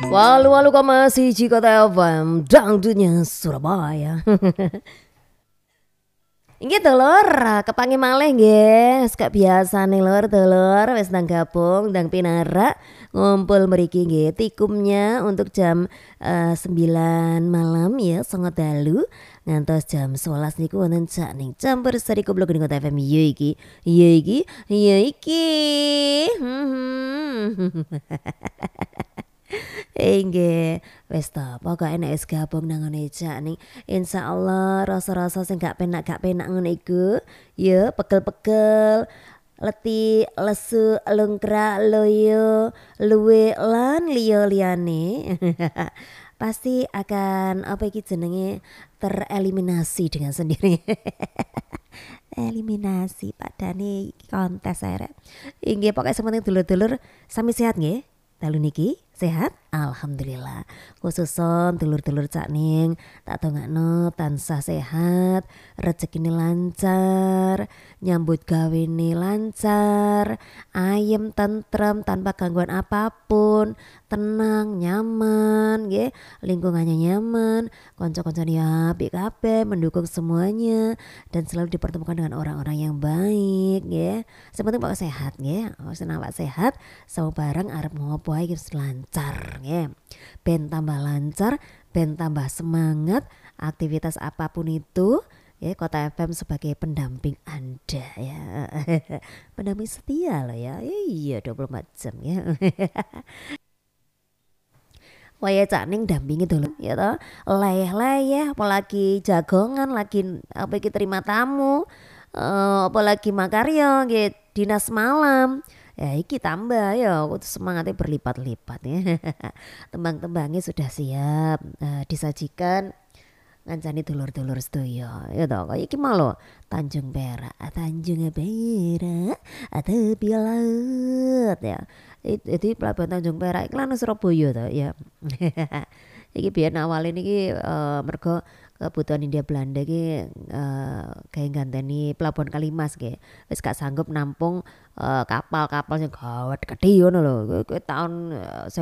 Walu-walu masih Kota FM dangdutnya Surabaya. Inggih dulur, kepangi malih nggih. Sekak biasa nih lur dulur wis nang gabung ndang pinarak ngumpul mriki nggih tikumnya untuk jam 9 malam ya sangat dalu ngantos jam 11 niku wonten cak ning campur sari kublok ning Kota FM ya iki. Ya iki, ya iki. Inggih, wis ta, pokoke nek wis gabung nang ngene jak ning insyaallah rasa-rasa sing gak penak ngono iku, ya pegel-pegel, letih, lesu, lungkrak, loyo, luwe lan liya-liyane. Pasti akan apa iki jenenge tereliminasi dengan sendiri. Eliminasi padane kontes arek. Inggih pokoke sementing dulur-dulur sami sehat nggih. Dalu niki sehat? Alhamdulillah. Khususon dulur-dulur cak ning tak dongakno tansah sehat, rezekine lancar, nyambut gawene lancar, ayem tentrem tanpa gangguan apapun, tenang, nyaman, nggih, lingkungannya nyaman, kanca-kancane apik kabeh, mendukung semuanya dan selalu dipertemukan dengan orang-orang yang baik, nggih. Sepenting pokoknya sehat, nggih. Senang awak sehat, sama bareng arep ngopo ae wis lancar, nggih. Ben tambah lancar, ben tambah semangat aktivitas apapun itu. Ya, Kota FM sebagai pendamping Anda ya. Pendamping setia loh ya. Iya 24 jam ya. Waya cak ning dampingi dulu ya toh. Leyeh-leyeh apalagi jagongan lagi apa iki terima tamu. Apalagi makarya nggih dinas malam. Ya iki tambah ya kudu semangatnya berlipat-lipat ya. Tembang-tembangnya sudah siap disajikan ngancani dulur-dulur sedaya ya toh kaya iki mau Tanjung Perak tepi laut ya itu pelabuhan Tanjung Perak iklan Surabaya toh ya. Iki biyen awalnya niki mergo kebutuhan India Belanda iki kayak ganteni pelabuhan Kalimas nggih wis gak sanggup nampung kapal-kapal sing gawat gedhe ngono lho. Kuwi tahun